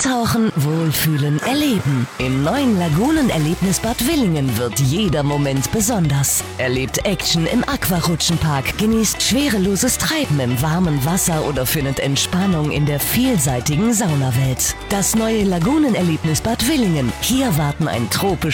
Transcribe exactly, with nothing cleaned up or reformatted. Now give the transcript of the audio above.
Eintauchen, wohlfühlen, erleben. Im neuen Lagunenerlebnisbad Willingen wird jeder Moment besonders. Erlebt Action im Aquarutschenpark, genießt schwereloses Treiben im warmen Wasser oder findet Entspannung in der vielseitigen Saunawelt. Das neue Lagunenerlebnisbad Willingen. Hier warten ein tropisches